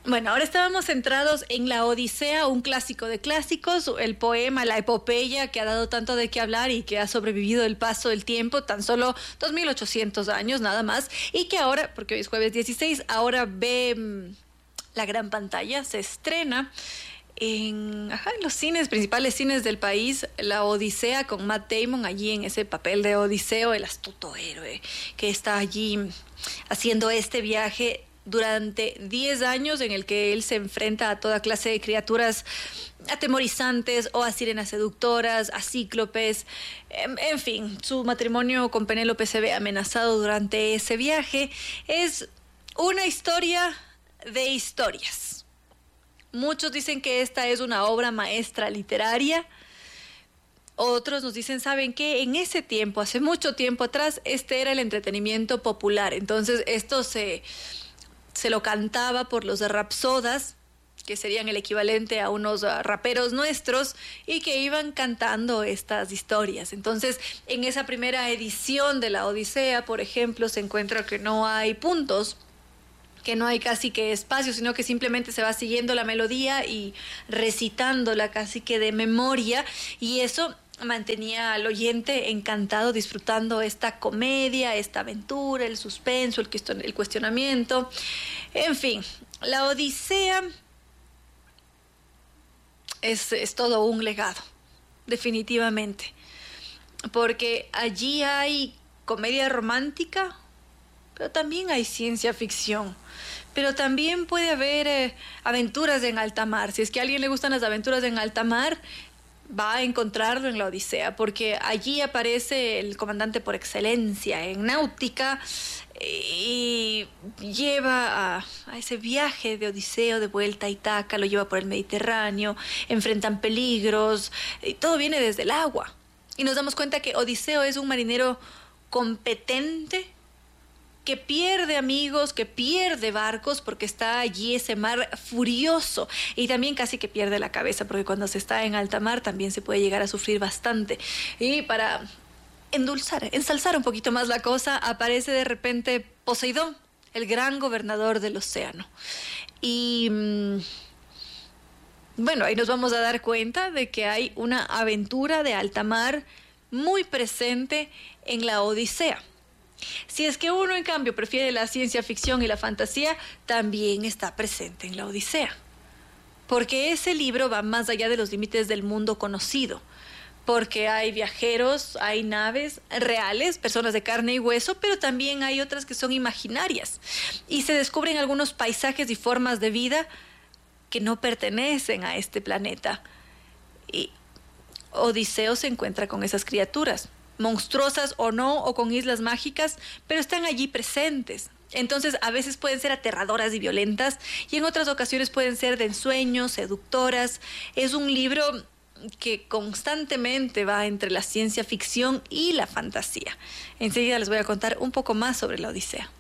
Bueno, ahora estábamos centrados en la Odisea, un clásico de clásicos, el poema, la epopeya que ha dado tanto de qué hablar y que ha sobrevivido el paso del tiempo, tan solo 2800 años nada más, y que ahora, porque hoy es jueves 16, ahora ve la gran pantalla, se estrena en los principales cines del país, la Odisea con Matt Damon allí en ese papel de Odiseo, el astuto héroe que está allí haciendo este viaje durante 10 años en el que él se enfrenta a toda clase de criaturas atemorizantes o a sirenas seductoras, a cíclopes, en fin, su matrimonio con Penélope se ve amenazado durante ese viaje. Es una historia de historias. Muchos dicen que esta es una obra maestra literaria. Otros nos dicen, ¿saben qué? En ese tiempo, hace mucho tiempo atrás, este era el entretenimiento popular. Entonces, esto se lo cantaba por los rapsodas, que serían el equivalente a unos raperos nuestros, y que iban cantando estas historias. Entonces, en esa primera edición de la Odisea, por ejemplo, se encuentra que no hay puntos, que no hay casi que espacio, sino que simplemente se va siguiendo la melodía y recitándola casi que de memoria, y eso mantenía al oyente encantado, disfrutando esta comedia, esta aventura, el suspenso, el cuestionamiento. En fin, la Odisea es todo un legado, definitivamente, porque allí hay comedia romántica, pero también hay ciencia ficción. Pero también puede haber aventuras en alta mar. Si es que a alguien le gustan las aventuras en alta mar, va a encontrarlo en la Odisea, porque allí aparece el comandante por excelencia en náutica y lleva a ese viaje de Odiseo de vuelta a Ítaca, lo lleva por el Mediterráneo, enfrentan peligros, y todo viene desde el agua. Y nos damos cuenta que Odiseo es un marinero competente, que pierde amigos, que pierde barcos, porque está allí ese mar furioso, y también casi que pierde la cabeza, porque cuando se está en alta mar también se puede llegar a sufrir bastante. Y para ensalzar un poquito más la cosa, aparece de repente Poseidón, el gran gobernador del océano. Y bueno, ahí nos vamos a dar cuenta de que hay una aventura de alta mar muy presente en la Odisea. Si es que uno, en cambio, prefiere la ciencia ficción y la fantasía, también está presente en la Odisea. Porque ese libro va más allá de los límites del mundo conocido. Porque hay viajeros, hay naves reales, personas de carne y hueso, pero también hay otras que son imaginarias. Y se descubren algunos paisajes y formas de vida que no pertenecen a este planeta. Y Odiseo se encuentra con esas criaturas, monstruosas o no, o con islas mágicas, pero están allí presentes. Entonces, a veces pueden ser aterradoras y violentas, y en otras ocasiones pueden ser de ensueño, seductoras. Es un libro que constantemente va entre la ciencia ficción y la fantasía. Enseguida les voy a contar un poco más sobre la Odisea.